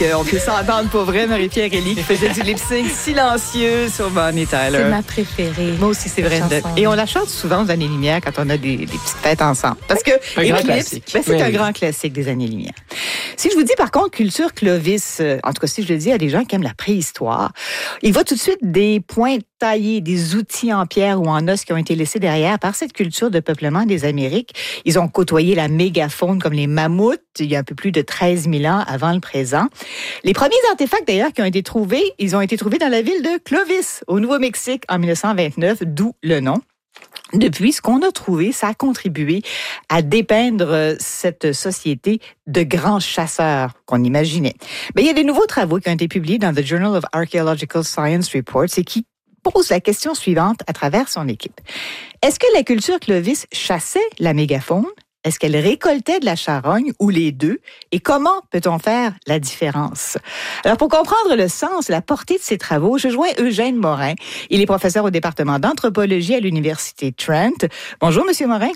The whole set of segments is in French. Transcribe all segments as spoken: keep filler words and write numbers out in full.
qu'on peut s'entendre pour vrai, Marie-Pierre Elie, qui faisait du lip-sync silencieux sur Bonnie Tyler. C'est ma préférée. Moi aussi, c'est vrai. Et on la chante souvent aux Années-Lumière quand on a des, des petites fêtes ensemble. Parce que un grand classique. Ben, c'est oui, un oui. grand classique des Années-Lumière. Si je vous dis, par contre, culture Clovis, euh, en tout cas, si je le dis à des gens qui aiment la préhistoire, il va tout de suite des points taillés, des outils en pierre ou en os qui ont été laissés derrière par cette culture de peuplement des Amériques. Ils ont côtoyé la mégafaune comme les mammouths il y a un peu plus de treize mille ans avant le présent. Les premiers artefacts, d'ailleurs, qui ont été trouvés, ils ont été trouvés dans la ville de Clovis, au Nouveau-Mexique, en dix-neuf cent vingt-neuf, d'où le nom. Depuis, ce qu'on a trouvé, ça a contribué à dépeindre cette société de grands chasseurs qu'on imaginait. Mais il y a des nouveaux travaux qui ont été publiés dans The Journal of Archaeological Science Reports et qui posent la question suivante à travers son équipe. Est-ce que la culture Clovis chassait la mégafaune? Est-ce qu'elle récoltait de la charogne ou les deux? Et comment peut-on faire la différence? Alors, pour comprendre le sens, la portée de ces travaux, je joins Eugène Morin. Il est professeur au département d'anthropologie à l'Université Trent. Bonjour, Monsieur Morin.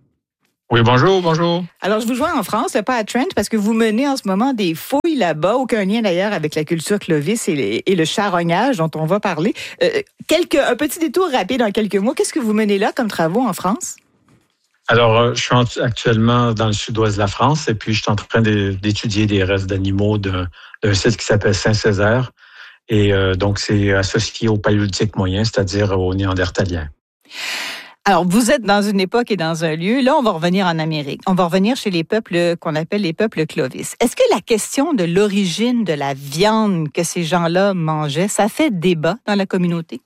Oui, bonjour, bonjour. Alors, je vous joins en France, pas à Trent, parce que vous menez en ce moment des fouilles là-bas, aucun lien d'ailleurs avec la culture Clovis et, les, et le charognage dont on va parler. Euh, quelques, un petit détour rapide en quelques mots. Qu'est-ce que vous menez là comme travaux en France? Alors, je suis actuellement dans le sud-ouest de la France et puis je suis en train d'étudier des restes d'animaux d'un, d'un site qui s'appelle Saint-Césaire. Et euh, donc, c'est associé au paléolithique moyen, c'est-à-dire aux Néandertaliens. Alors, vous êtes dans une époque et dans un lieu. Là, on va revenir en Amérique. On va revenir chez les peuples qu'on appelle les peuples Clovis. Est-ce que la question de l'origine de la viande que ces gens-là mangeaient, ça fait débat dans la communauté?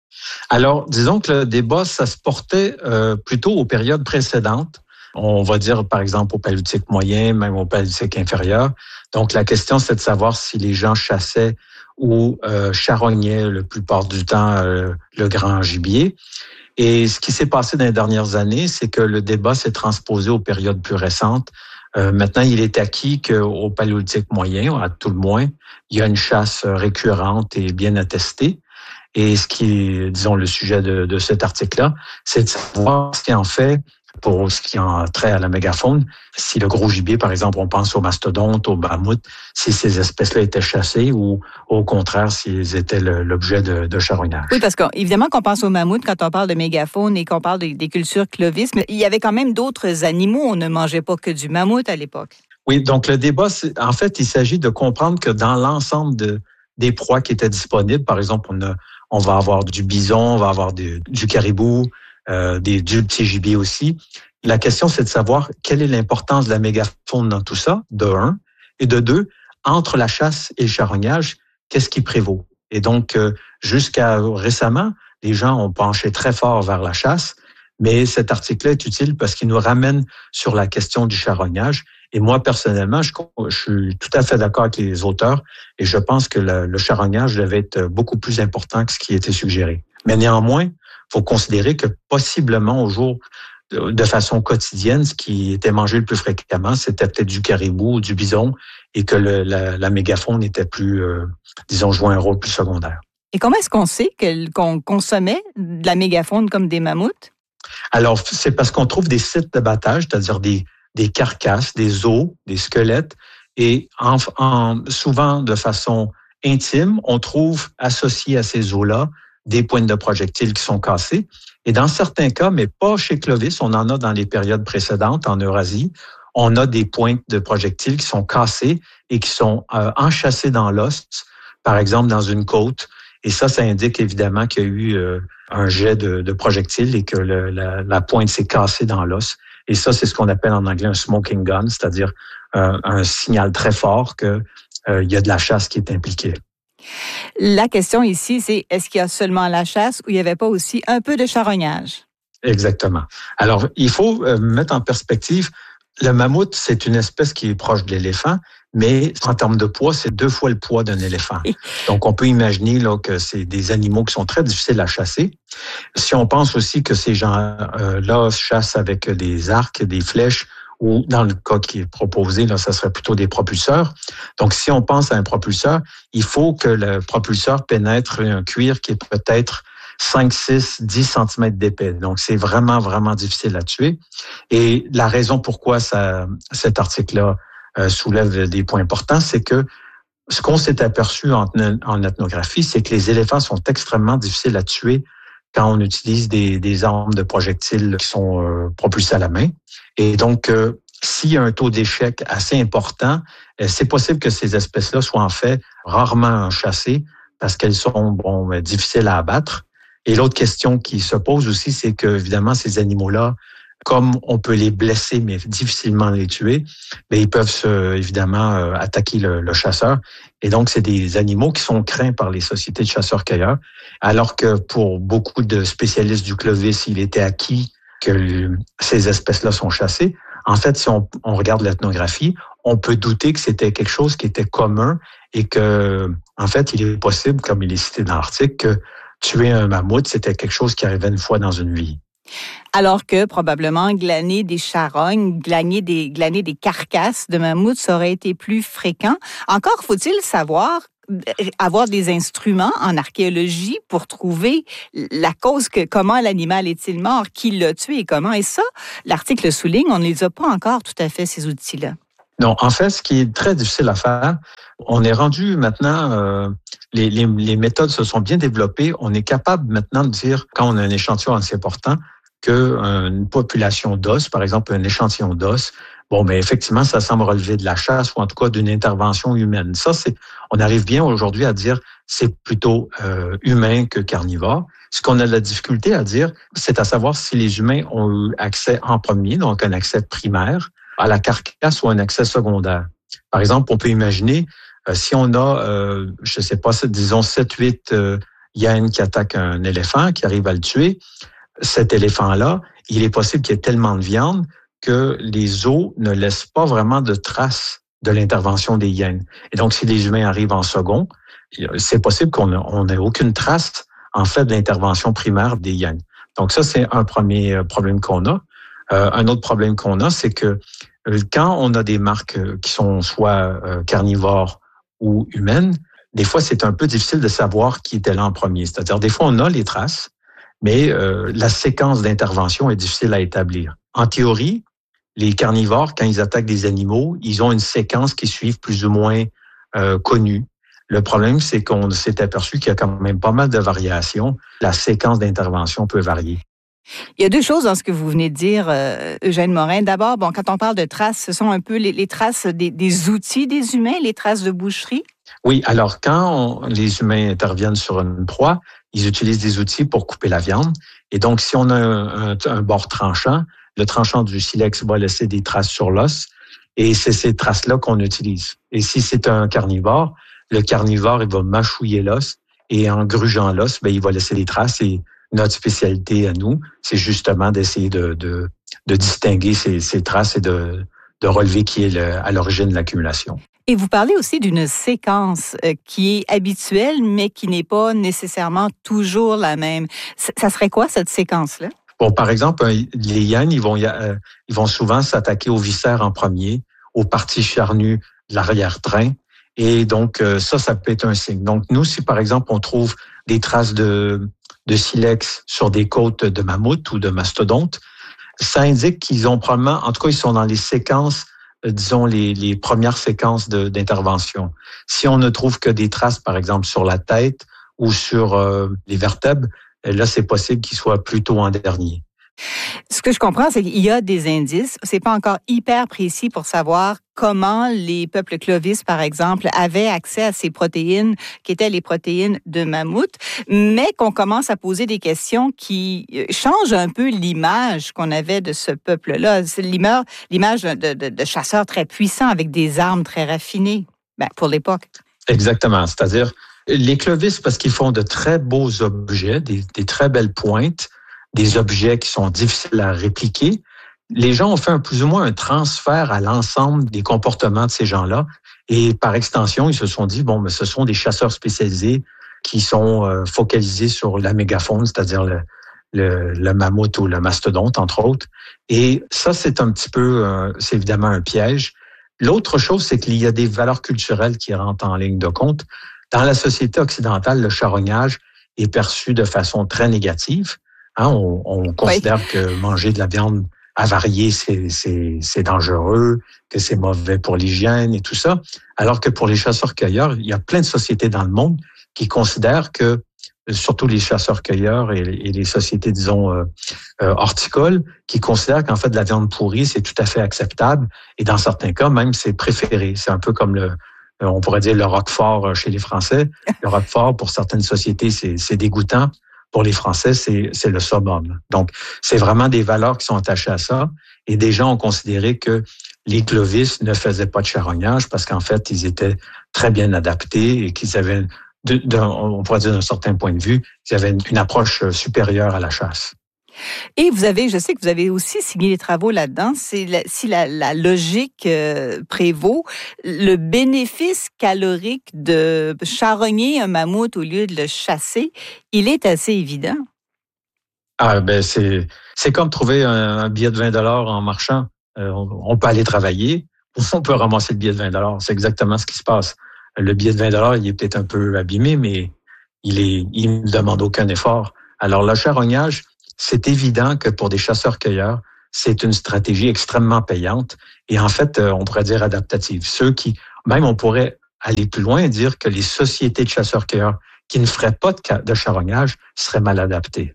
Alors, disons que le débat, ça se portait euh, plutôt aux périodes précédentes. On va dire, par exemple, au paléolithique moyen, même au paléolithique inférieur. Donc, la question, c'est de savoir si les gens chassaient ou euh, charognaient la plupart du temps euh, le grand gibier. Et ce qui s'est passé dans les dernières années, c'est que le débat s'est transposé aux périodes plus récentes. Euh, maintenant, il est acquis qu'au paléolithique moyen, à tout le moins, il y a une chasse récurrente et bien attestée. Et ce qui est, disons, le sujet de, de cet article-là, c'est de savoir ce qui en fait, pour ce qui en trait à la mégafaune, si le gros gibier, par exemple, on pense aux mastodontes, aux mammouths, si ces espèces-là étaient chassées ou au contraire, s'ils étaient le, l'objet de, de charognage. Oui, parce qu'évidemment qu'on pense aux mammouths quand on parle de mégafaune et qu'on parle des, des cultures Clovis, mais il y avait quand même d'autres animaux. On ne mangeait pas que du mammouth à l'époque. Oui, donc le débat, c'est, en fait, il s'agit de comprendre que dans l'ensemble de, des proies qui étaient disponibles, par exemple, on a On va avoir du bison, on va avoir du, du caribou, euh, des, du petit gibier aussi. La question, c'est de savoir quelle est l'importance de la mégafaune dans tout ça, de un. Et de deux, entre la chasse et le charognage, qu'est-ce qui prévaut? Et donc, euh, jusqu'à récemment, les gens ont penché très fort vers la chasse, mais cet article-là est utile parce qu'il nous ramène sur la question du charognage. Et moi, personnellement, je, je suis tout à fait d'accord avec les auteurs et je pense que le, le charognage devait être beaucoup plus important que ce qui était suggéré. Mais néanmoins, il faut considérer que possiblement au jour, de, de façon quotidienne, ce qui était mangé le plus fréquemment, c'était peut-être du caribou ou du bison et que le, la, la mégafaune était plus, euh, disons, jouait un rôle plus secondaire. Et comment est-ce qu'on sait qu'on consommait de la mégafaune comme des mammouths? Alors, c'est parce qu'on trouve des sites d'abattage, c'est-à-dire des des carcasses, des os, des squelettes, et en, en, souvent de façon intime, on trouve associés à ces os-là des pointes de projectiles qui sont cassées. Et dans certains cas, mais pas chez Clovis, on en a dans les périodes précédentes en Eurasie, on a des pointes de projectiles qui sont cassées et qui sont euh, enchâssées dans l'os, par exemple dans une côte. Et ça, ça indique évidemment qu'il y a eu euh, un jet de, de projectiles et que le, la, la pointe s'est cassée dans l'os. Et ça, c'est ce qu'on appelle en anglais un smoking gun, c'est-à-dire euh, un signal très fort qu'il euh, y a de la chasse qui est impliquée. La question ici, c'est est-ce qu'il y a seulement la chasse ou il n'y avait pas aussi un peu de charognage? Exactement. Alors, il faut euh, mettre en perspective, le mammouth, c'est une espèce qui est proche de l'éléphant, mais en termes de poids, c'est deux fois le poids d'un éléphant. Donc, on peut imaginer là, que c'est des animaux qui sont très difficiles à chasser. Si on pense aussi que ces gens-là chassent avec des arcs, des flèches, ou dans le cas qui est proposé, là, ça serait plutôt des propulseurs. Donc, si on pense à un propulseur, il faut que le propulseur pénètre un cuir qui est peut-être cinq, six, dix centimètres d'épais. Donc, c'est vraiment, vraiment difficile à tuer. Et la raison pourquoi ça, cet article-là euh, soulève des points importants, c'est que ce qu'on s'est aperçu en, en ethnographie, c'est que les éléphants sont extrêmement difficiles à tuer quand on utilise des, des armes de projectiles qui sont euh, propulsées à la main. Et donc, euh, s'il y a un taux d'échec assez important, euh, c'est possible que ces espèces-là soient en fait rarement chassées parce qu'elles sont bon, difficiles à abattre. Et l'autre question qui se pose aussi, c'est que évidemment ces animaux-là, comme on peut les blesser mais difficilement les tuer, mais ils peuvent se, évidemment euh, attaquer le, le chasseur. Et donc c'est des animaux qui sont craints par les sociétés de chasseurs-cueilleurs, alors que pour beaucoup de spécialistes du clovis, il était acquis que ces espèces-là sont chassées. En fait, si on, on regarde l'ethnographie, on peut douter que c'était quelque chose qui était commun et que, en fait, il est possible, comme il est cité dans l'article, que tuer un mammouth, c'était quelque chose qui arrivait une fois dans une vie. Alors que probablement glaner des charognes, glaner des, glaner des carcasses de mammouths, ça aurait été plus fréquent. Encore faut-il savoir avoir des instruments en archéologie pour trouver la cause, que comment l'animal est-il mort, qui l'a tué et comment. Et ça, l'article souligne, on ne les a pas encore tout à fait, ces outils-là. Non, en fait, ce qui est très difficile à faire, on est rendu maintenant, euh, les, les, les méthodes se sont bien développées. On est capable maintenant de dire, quand on a un échantillon assez important, qu'une population d'os, par exemple un échantillon d'os, bon, mais effectivement, ça semble relever de la chasse ou en tout cas d'une intervention humaine. Ça, c'est, on arrive bien aujourd'hui à dire c'est plutôt euh, humain que carnivore. Ce qu'on a de la difficulté à dire, c'est à savoir si les humains ont eu accès en premier, donc un accès primaire, à la carcasse ou un accès secondaire. Par exemple, on peut imaginer euh, si on a, euh, je sais pas, disons sept huit euh, hyènes qui attaquent un éléphant, qui arrivent à le tuer, cet éléphant-là, il est possible qu'il y ait tellement de viande que les os ne laissent pas vraiment de traces de l'intervention des hyènes. Et donc, si les humains arrivent en second, c'est possible qu'on n'ait aucune trace, en fait, de l'intervention primaire des hyènes. Donc, ça, c'est un premier problème qu'on a. Euh, un autre problème qu'on a, c'est que quand on a des marques qui sont soit euh, carnivores ou humaines, des fois, c'est un peu difficile de savoir qui était là en premier. C'est-à-dire, des fois, on a les traces, mais euh, la séquence d'intervention est difficile à établir. En théorie, les carnivores, quand ils attaquent des animaux, ils ont une séquence qui suit plus ou moins euh, connue. Le problème, c'est qu'on s'est aperçu qu'il y a quand même pas mal de variations. La séquence d'intervention peut varier. Il y a deux choses dans ce que vous venez de dire, euh, Eugène Morin. D'abord, bon, quand on parle de traces, ce sont un peu les, les traces des, des outils des humains, les traces de boucherie? Oui, alors quand on, les humains interviennent sur une proie, ils utilisent des outils pour couper la viande. Et donc, si on a un, un, un bord tranchant, le tranchant du silex va laisser des traces sur l'os et c'est ces traces-là qu'on utilise. Et si c'est un carnivore, le carnivore, il va mâchouiller l'os et en grugeant l'os, ben, il va laisser des traces. Et notre spécialité à nous, c'est justement d'essayer de, de, de distinguer ces, ces traces et de, de relever qui est le, à l'origine de l'accumulation. Et vous parlez aussi d'une séquence euh, qui est habituelle, mais qui n'est pas nécessairement toujours la même. C- ça serait quoi, cette séquence-là? Bon, par exemple, les hyènes, ils vont, euh, ils vont souvent s'attaquer aux viscères en premier, aux parties charnues de l'arrière-train. Et donc, euh, ça, ça peut être un signe. Donc, nous, si par exemple, on trouve des traces de, de silex sur des côtes de mammouth ou de mastodonte, ça indique qu'ils ont probablement, en tout cas, ils sont dans les séquences, euh, disons, les, les premières séquences de, d'intervention. Si on ne trouve que des traces, par exemple, sur la tête ou sur euh, les vertèbres, là, c'est possible qu'ils soient plutôt en dernier. Ce que je comprends, c'est qu'il y a des indices. C'est pas encore hyper précis pour savoir comment les peuples clovis, par exemple, avaient accès à ces protéines qui étaient les protéines de mammouth, mais qu'on commence à poser des questions qui changent un peu l'image qu'on avait de ce peuple-là. C'est l'image, l'image de, de, de chasseurs très puissants avec des armes très raffinées, ben, pour l'époque. Exactement. C'est-à-dire, les clovis, parce qu'ils font de très beaux objets, des, des très belles pointes, des objets qui sont difficiles à répliquer, les gens ont fait un, plus ou moins un transfert à l'ensemble des comportements de ces gens-là. Et par extension, ils se sont dit, bon, mais ce sont des chasseurs spécialisés qui sont euh, focalisés sur la mégafaune, c'est-à-dire le, le, le mammouth ou le mastodonte, entre autres. Et ça, c'est un petit peu, euh, c'est évidemment un piège. L'autre chose, c'est qu'il y a des valeurs culturelles qui rentrent en ligne de compte. Dans la société occidentale, le charognage est perçu de façon très négative. Hein, on, on considère oui. que manger de la viande avarié, c'est, c'est, c'est dangereux, que c'est mauvais pour l'hygiène et tout ça. Alors que pour les chasseurs-cueilleurs, il y a plein de sociétés dans le monde qui considèrent que, surtout les chasseurs-cueilleurs et, et les sociétés, disons, euh, euh, horticoles, qui considèrent qu'en fait, de la viande pourrie, c'est tout à fait acceptable. Et dans certains cas, même, c'est préféré. C'est un peu comme le, on pourrait dire le roquefort chez les Français. Le roquefort, pour certaines sociétés, c'est, c'est dégoûtant. Pour les Français, c'est, c'est le summum. Donc, c'est vraiment des valeurs qui sont attachées à ça. Et des gens ont considéré que les clovisses ne faisaient pas de charognage parce qu'en fait, ils étaient très bien adaptés et qu'ils avaient, de, de, on pourrait dire d'un certain point de vue, ils avaient une, une approche supérieure à la chasse. Et vous avez, je sais que vous avez aussi signé des travaux là-dedans. C'est la, si la, la logique euh, prévaut, le bénéfice calorique de charogner un mammouth au lieu de le chasser, il est assez évident. Ah ben c'est c'est comme trouver un, un billet de vingt dollars en marchant. Euh, on, on peut aller travailler, ou on peut ramasser le billet de vingt dollars. C'est exactement ce qui se passe. Le billet de vingt dollars, il est peut-être un peu abîmé, mais il est, il ne demande aucun effort. Alors le charognage, c'est évident que pour des chasseurs-cueilleurs, c'est une stratégie extrêmement payante et en fait, on pourrait dire adaptative. Ceux qui, même on pourrait aller plus loin et dire que les sociétés de chasseurs-cueilleurs qui ne feraient pas de, de charognage seraient mal adaptées.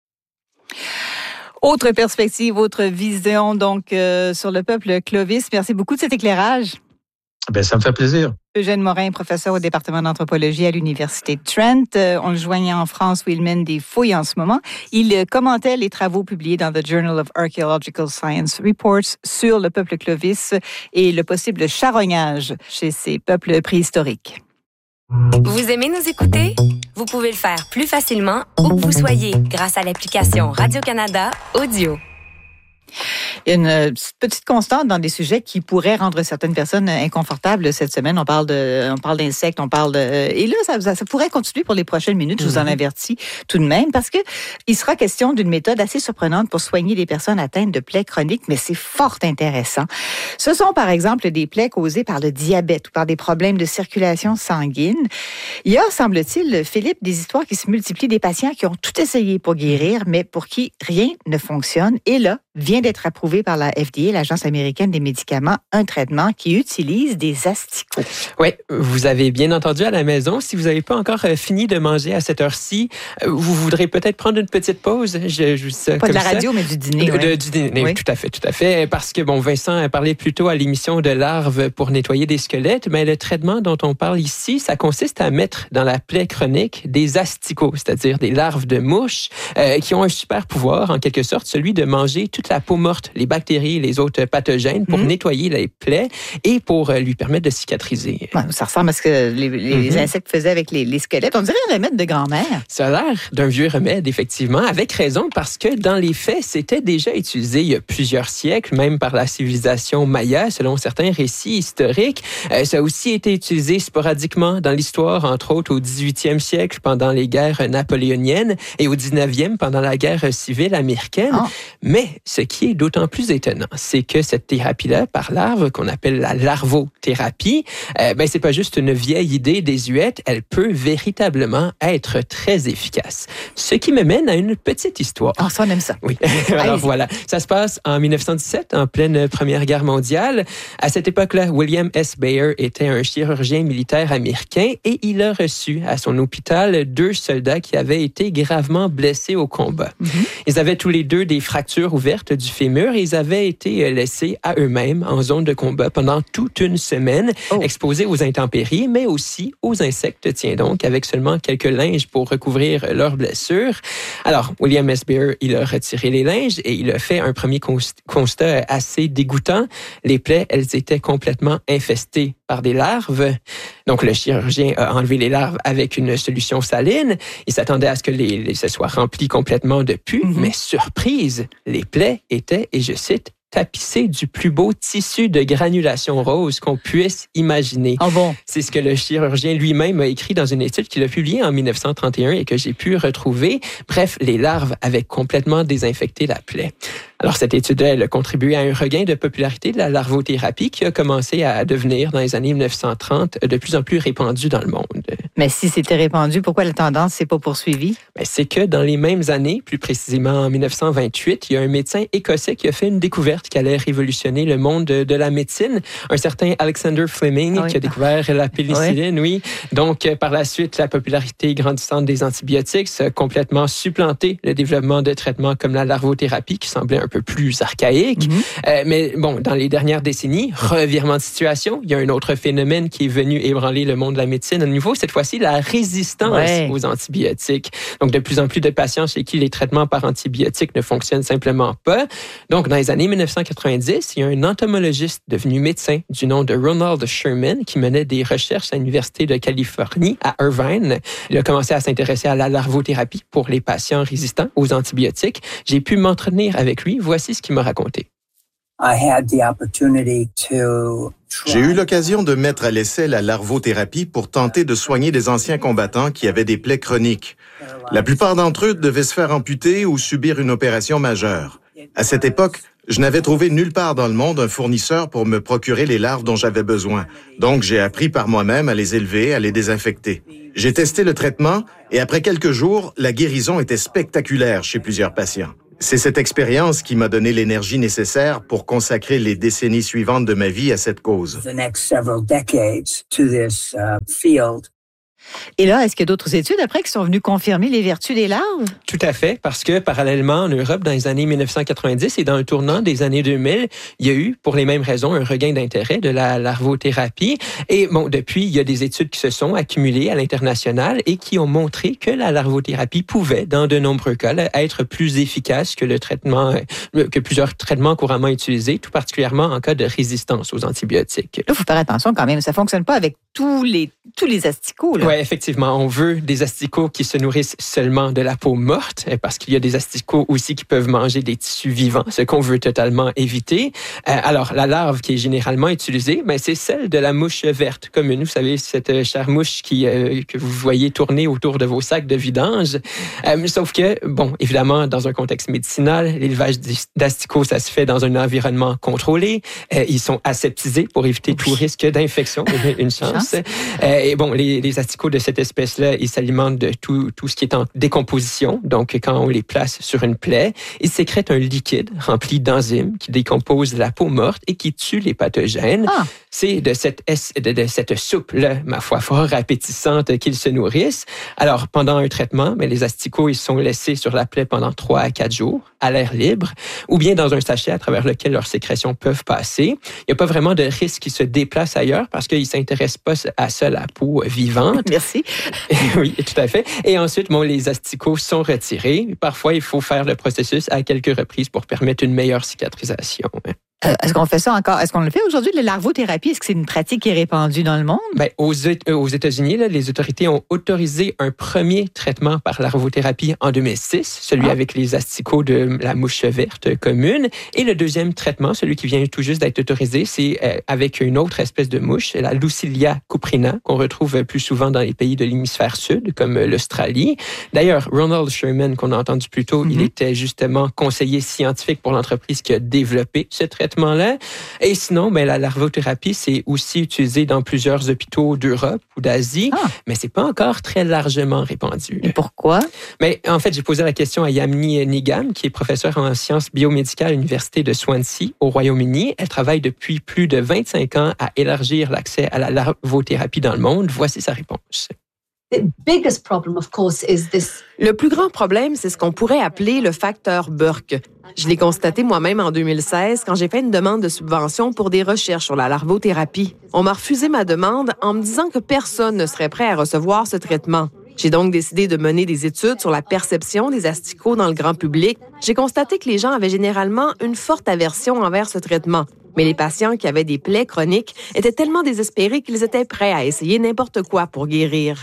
Autre perspective, autre vision donc euh, sur le peuple clovis. Merci beaucoup de cet éclairage. Ben, ça me fait plaisir. Eugène Morin, professeur au département d'anthropologie à l'Université de Trent. Euh, on le joignait en France où il mène des fouilles en ce moment. Il euh, commentait les travaux publiés dans The Journal of Archaeological Science Reports sur le peuple clovis et le possible charognage chez ces peuples préhistoriques. Vous aimez nous écouter? Vous pouvez le faire plus facilement où que vous soyez grâce à l'application Radio-Canada Audio. Il y a une petite constante dans des sujets qui pourraient rendre certaines personnes inconfortables cette semaine. On parle de, on parle d'insectes, on parle de, et là, ça, ça pourrait continuer pour les prochaines minutes. Je vous en avertis tout de même parce que il sera question d'une méthode assez surprenante pour soigner les personnes atteintes de plaies chroniques, mais c'est fort intéressant. Ce sont, par exemple, des plaies causées par le diabète ou par des problèmes de circulation sanguine. Il y a, semble-t-il, Philippe, des histoires qui se multiplient, des patients qui ont tout essayé pour guérir, mais pour qui rien ne fonctionne. Et là, vient d'être approuvé par la F D A, l'Agence américaine des médicaments, un traitement qui utilise des asticots. Oui, vous avez bien entendu à la maison. Si vous n'avez pas encore fini de manger à cette heure-ci, vous voudrez peut-être prendre une petite pause. Je, je, ça, pas de la ça. radio, mais du dîner. De, ouais. Du dîner, oui. Tout à fait, tout à fait. Parce que, bon, Vincent a parlé plus tôt à l'émission de larves pour nettoyer des squelettes, mais le traitement dont on parle ici, ça consiste à mettre dans la plaie chronique des asticots, c'est-à-dire des larves de mouches euh, qui ont un super pouvoir, en quelque sorte, celui de manger toute la peau morte, les bactéries, les autres pathogènes pour mmh. nettoyer les plaies et pour euh, lui permettre de cicatriser. Ouais, ça ressemble à ce que les, les mmh. insectes faisaient avec les, les squelettes. On dirait un remède de grand-mère. Ça a l'air d'un vieux remède, effectivement, avec raison, parce que dans les faits, c'était déjà utilisé il y a plusieurs siècles, même par la civilisation maya, selon certains récits historiques. Euh, ça a aussi été utilisé sporadiquement dans l'histoire, entre autres au dix-huitième siècle, pendant les guerres napoléoniennes, et au dix-neuvième, pendant la guerre civile américaine. Oh. Mais ce qui est d'autant plus étonnant, c'est que cette thérapie-là, par larve, qu'on appelle la larvothérapie, euh, ben c'est pas juste une vieille idée désuète, elle peut véritablement être très efficace. Ce qui me mène à une petite histoire. Ah, oh, ça, on aime ça. Oui. Alors voilà, ça se passe en dix-neuf cent dix-sept, en pleine Première Guerre mondiale. À cette époque-là, William S. Bayer était un chirurgien militaire américain et il a reçu à son hôpital deux soldats qui avaient été gravement blessés au combat. Mm-hmm. Ils avaient tous les deux des fractures ouvertes du fémur et ils avaient été laissés à eux-mêmes en zone de combat pendant toute une semaine, oh. exposés aux intempéries, mais aussi aux insectes, tiens donc, avec seulement quelques linges pour recouvrir leurs blessures. Alors, William S. Bayer, il a retiré les linges et il a fait un premier constat assez dégoûtant. Les plaies, elles étaient complètement infestées par des larves. Donc, le chirurgien a enlevé les larves avec une solution saline. Il s'attendait à ce que les, les, ce soit rempli complètement de pus, mm-hmm. mais surprise, les plaies étaient, et je cite, tapissé du plus beau tissu de granulation rose qu'on puisse imaginer. Oh bon. C'est ce que le chirurgien lui-même a écrit dans une étude qu'il a publiée en dix-neuf cent trente et un et que j'ai pu retrouver. Bref, les larves avaient complètement désinfecté la plaie. Alors, cette étude-là, elle a contribué à un regain de popularité de la larvothérapie qui a commencé à devenir, dans les années dix-neuf cent trente, de plus en plus répandue dans le monde. Mais si c'était répandu, pourquoi la tendance s'est pas poursuivie? Ben, c'est que dans les mêmes années, plus précisément en dix-neuf cent vingt-huit, il y a un médecin écossais qui a fait une découverte qui allait révolutionner le monde de, de la médecine. Un certain Alexander Fleming, ah oui. qui a découvert la pénicilline, oui. oui. Donc, par la suite, la popularité grandissante des antibiotiques a complètement supplanté le développement de traitements comme la larvothérapie, qui semblait un peu plus archaïque. Mm-hmm. Euh, mais bon, dans les dernières décennies, revirement de situation, il y a un autre phénomène qui est venu ébranler le monde de la médecine à nouveau, cette fois-ci, la résistance ouais. aux antibiotiques. Donc, de plus en plus de patients chez qui les traitements par antibiotiques ne fonctionnent simplement pas. Donc, dans les années dix-neuf cent quatre-vingt-dix, il y a un entomologiste devenu médecin du nom de Ronald Sherman qui menait des recherches à l'Université de Californie à Irvine. Il a commencé à s'intéresser à la larvothérapie pour les patients résistants aux antibiotiques. J'ai pu m'entretenir avec lui. Voici ce qu'il m'a raconté. J'ai eu l'occasion de mettre à l'essai la larvothérapie pour tenter de soigner des anciens combattants qui avaient des plaies chroniques. La plupart d'entre eux devaient se faire amputer ou subir une opération majeure. À cette époque, je n'avais trouvé nulle part dans le monde un fournisseur pour me procurer les larves dont j'avais besoin. Donc, j'ai appris par moi-même à les élever, à les désinfecter. J'ai testé le traitement et après quelques jours, la guérison était spectaculaire chez plusieurs patients. C'est cette expérience qui m'a donné l'énergie nécessaire pour consacrer les décennies suivantes de ma vie à cette cause. Et là, est-ce qu'il y a d'autres études après qui sont venues confirmer les vertus des larves? Tout à fait, parce que parallèlement en Europe, dans les années dix-neuf cent quatre-vingt-dix et dans le tournant des années deux mille, il y a eu, pour les mêmes raisons, un regain d'intérêt de la larvothérapie. Et bon, depuis, il y a des études qui se sont accumulées à l'international et qui ont montré que la larvothérapie pouvait, dans de nombreux cas, être plus efficace que le traitement, que plusieurs traitements couramment utilisés, tout particulièrement en cas de résistance aux antibiotiques. Là, il faut faire attention quand même. Ça fonctionne pas avec tous les, tous les asticots, là. Oui, effectivement. On veut des asticots qui se nourrissent seulement de la peau morte, parce qu'il y a des asticots aussi qui peuvent manger des tissus vivants, ce qu'on veut totalement éviter. Euh, alors, la larve qui est généralement utilisée, ben, c'est celle de la mouche verte commune. Vous savez, cette chère mouche qui, euh, que vous voyez tourner autour de vos sacs de vidange. Euh, sauf que, bon, évidemment, dans un contexte médicinal, l'élevage d'asticots, ça se fait dans un environnement contrôlé. Euh, ils sont aseptisés pour éviter oui. tout risque d'infection. Une chance. Euh, et bon, les, les asticots de cette espèce-là, ils s'alimentent de tout, tout ce qui est en décomposition. Donc, quand on les place sur une plaie, ils sécrètent un liquide rempli d'enzymes qui décompose la peau morte et qui tue les pathogènes. Ah. C'est de cette, de, de cette soupe-là, ma foi, fort appétissante qu'ils se nourrissent. Alors, pendant un traitement, mais les asticots, ils sont laissés sur la plaie pendant trois à quatre jours, à l'air libre, ou bien dans un sachet à travers lequel leurs sécrétions peuvent passer. Il n'y a pas vraiment de risque qu'ils se déplacent ailleurs parce qu'ils ne s'intéressent pas à ça, la peau vivante. Merci. Oui, tout à fait. Et ensuite, bon, les asticots sont retirés. Parfois, il faut faire le processus à quelques reprises pour permettre une meilleure cicatrisation. Euh, est-ce qu'on fait ça encore? Est-ce qu'on le fait aujourd'hui, de la larvothérapie? Est-ce que c'est une pratique qui est répandue dans le monde? Ben, aux, aux États-Unis, là, les autorités ont autorisé un premier traitement par larvothérapie en deux mille six, celui ah. avec les asticots de la mouche verte commune. Et le deuxième traitement, celui qui vient tout juste d'être autorisé, c'est euh, avec une autre espèce de mouche, la Lucilia cuprina, qu'on retrouve plus souvent dans les pays de l'hémisphère sud, comme l'Australie. D'ailleurs, Ronald Sherman, qu'on a entendu plus tôt, mm-hmm. il était justement conseiller scientifique pour l'entreprise qui a développé ce traitement. Là. Et sinon, ben, la larvothérapie, c'est aussi utilisé dans plusieurs hôpitaux d'Europe ou d'Asie, ah. mais c'est pas encore très largement répandu. Et pourquoi? Mais en fait, j'ai posé la question à Yamini Nigam, qui est professeure en sciences biomédicales à l'Université de Swansea, au Royaume-Uni. Elle travaille depuis plus de vingt-cinq ans à élargir l'accès à la larvothérapie dans le monde. Voici sa réponse. Le plus grand problème, c'est ce qu'on pourrait appeler le facteur Burke. Je l'ai constaté moi-même en deux mille seize quand j'ai fait une demande de subvention pour des recherches sur la larvothérapie. On m'a refusé ma demande en me disant que personne ne serait prêt à recevoir ce traitement. J'ai donc décidé de mener des études sur la perception des asticots dans le grand public. J'ai constaté que les gens avaient généralement une forte aversion envers ce traitement. Mais les patients qui avaient des plaies chroniques étaient tellement désespérés qu'ils étaient prêts à essayer n'importe quoi pour guérir.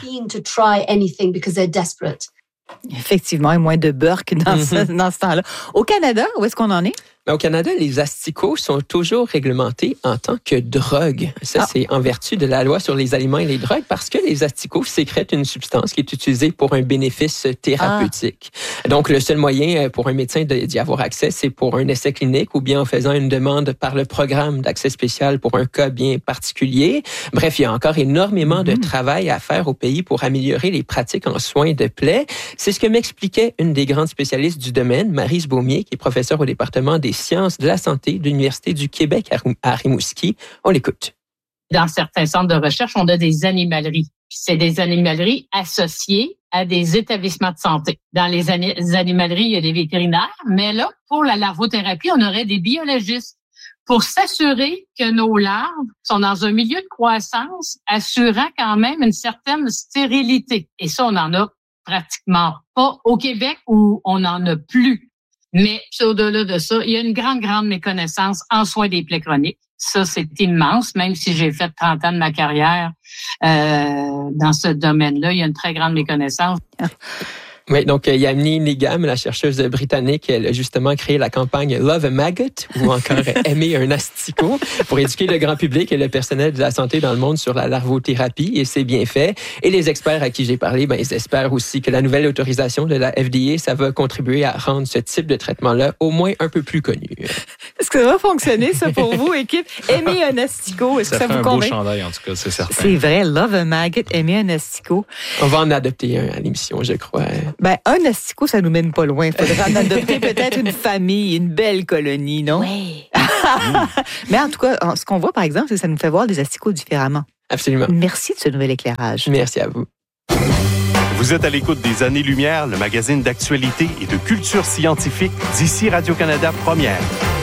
Effectivement, il y a moins de Burke dans, mm-hmm. ce, dans ce temps-là. Au Canada, où est-ce qu'on en est? Au Canada, les asticots sont toujours réglementés en tant que drogue. Ça, ah. c'est en vertu de la loi sur les aliments et les drogues parce que les asticots sécrètent une substance qui est utilisée pour un bénéfice thérapeutique. Ah. Donc, le seul moyen pour un médecin d'y avoir accès, c'est pour un essai clinique ou bien en faisant une demande par le programme d'accès spécial pour un cas bien particulier. Bref, il y a encore énormément mm-hmm. de travail à faire au pays pour améliorer les pratiques en soins de plaies. C'est ce que m'expliquait une des grandes spécialistes du domaine, Maryse Beaumier, qui est professeure au département des sciences de la santé de l'Université du Québec à Rimouski. On l'écoute. Dans certains centres de recherche, on a des animaleries. C'est des animaleries associées à des établissements de santé. Dans les animaleries, il y a des vétérinaires, mais là, pour la larvothérapie, on aurait des biologistes pour s'assurer que nos larves sont dans un milieu de croissance, assurant quand même une certaine stérilité. Et ça, on n'en a pratiquement pas au Québec où on n'en a plus. Mais au-delà de ça, il y a une grande, grande méconnaissance en soins des plaies chroniques. Ça, c'est immense, même si j'ai fait trente ans de ma carrière euh, dans ce domaine-là, il y a une très grande méconnaissance. Oui, donc Yamini Nigam, la chercheuse britannique, elle a justement créé la campagne Love a Maggot, ou encore Aimer un asticot, pour éduquer le grand public et le personnel de la santé dans le monde sur la larvothérapie, et c'est bien fait. Et les experts à qui j'ai parlé, ben, ils espèrent aussi que la nouvelle autorisation de la F D A, ça va contribuer à rendre ce type de traitement-là au moins un peu plus connu. Est-ce que ça va fonctionner, ça, pour vous, équipe? Aimer un asticot, est-ce ça que ça vous convainc? Ça fait un beau chandail, en tout cas, c'est certain. C'est vrai, Love a Maggot, Aimer un asticot. On va en adopter un à l'émission, je crois. Ben, un asticot, ça nous mène pas loin. Il faudrait en adopter peut-être une famille, une belle colonie, non? Oui. Mais en tout cas, ce qu'on voit, par exemple, c'est que ça nous fait voir les asticots différemment. Absolument. Merci de ce nouvel éclairage. Merci à vous. Vous êtes à l'écoute des Années-Lumière, le magazine d'actualité et de culture scientifique d'ici Radio-Canada Première.